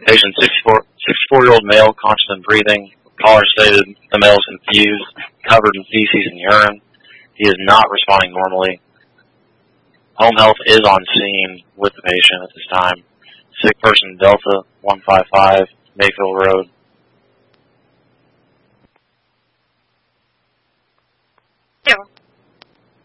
Patient 64-year-old male, conscious and breathing. Caller stated the male is confused, covered in feces and urine. He is not responding normally. Home health is on scene with the patient at this time. Sick person Delta 155, Mayfield Road.